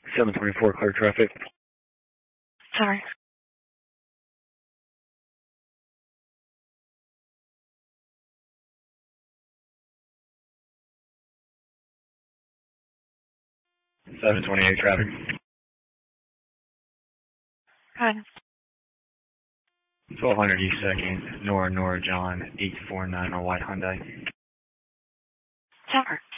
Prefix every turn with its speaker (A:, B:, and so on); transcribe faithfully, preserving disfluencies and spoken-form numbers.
A: seven twenty-four, clear traffic.
B: Sorry.
A: seven twenty-eight, traffic.
B: Good.
A: twelve hundred East second, Nora, Nora, John, eight four nine, or White Hyundai.
B: Tower.